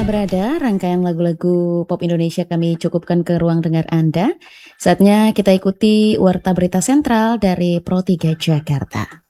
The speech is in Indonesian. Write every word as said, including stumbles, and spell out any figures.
berada, rangkaian lagu-lagu pop Indonesia kami cukupkan ke ruang dengar Anda. Saatnya kita ikuti Warta Berita Sentral dari Pro tiga Jakarta.